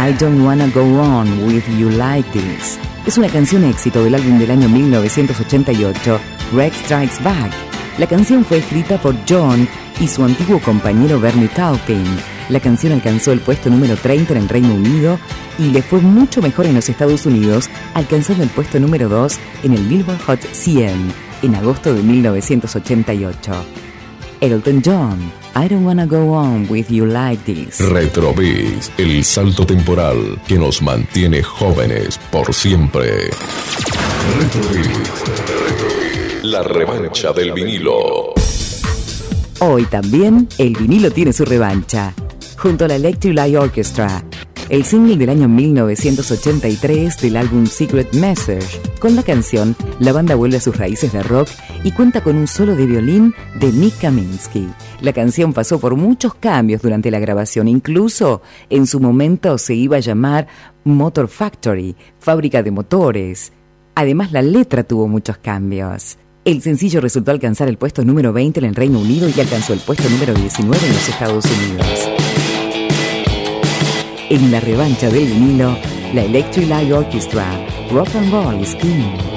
I Don't Wanna Go On With You Like This. Es una canción éxito del álbum del año 1988, Greg Strikes Back. La canción fue escrita por John y su antiguo compañero Bernie Taupin. La canción alcanzó el puesto número 30 en el Reino Unido y le fue mucho mejor en los Estados Unidos, alcanzando el puesto número 2 en el Billboard Hot 100 en agosto de 1988. Elton John, I Don't Wanna Go On With You Like This. Retrovis, el salto temporal que nos mantiene jóvenes por siempre. Retrovis, la revancha del vinilo. Hoy también el vinilo tiene su revancha. Junto a la Electric Light Orchestra, el single del año 1983 del álbum Secret Message. Con la canción, la banda vuelve a sus raíces de rock y cuenta con un solo de violín de Nick Kaminsky. La canción pasó por muchos cambios durante la grabación, incluso en su momento se iba a llamar Motor Factory, fábrica de motores. Además, la letra tuvo muchos cambios. El sencillo resultó alcanzar el puesto número 20 en el Reino Unido y alcanzó el puesto número 19 en los Estados Unidos. En la revancha del vinilo, la Electric Light Orchestra, Rock and Roll is King.